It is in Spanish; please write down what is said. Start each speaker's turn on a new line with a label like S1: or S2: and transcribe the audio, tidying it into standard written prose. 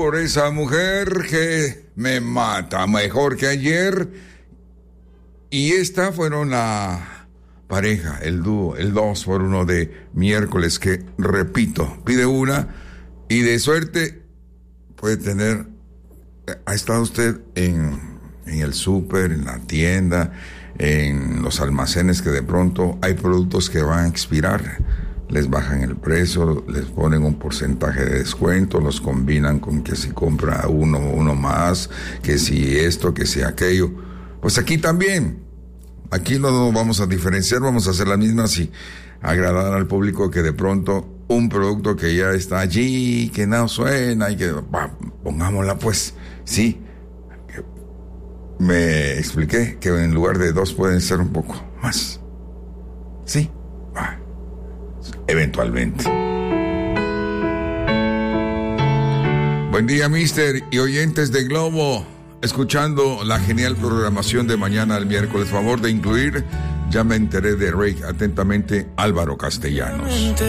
S1: Por esa mujer que me mata mejor que ayer. Y esta fueron la pareja, el dúo, el 2x1 de miércoles, que, repito, pide una y de suerte puede tener. ¿Ha estado usted en el súper, en la tienda, en los almacenes, que de pronto hay productos que van a expirar? Les bajan el precio, les ponen un porcentaje de descuento, los combinan con que si compra uno más, que si esto, que si aquello. Pues aquí también. Aquí no nos vamos a diferenciar, vamos a hacer las mismas y agradar al público, que de pronto un producto que ya está allí, que no suena, y que pongámosla pues, sí. Me expliqué que en lugar de 2 pueden ser un poco más. Sí, eventualmente. Buen día, mister y oyentes de Globo, escuchando la genial programación de mañana al miércoles. Favor de incluir Ya me enteré de Rake. Atentamente, Álvaro Castellanos.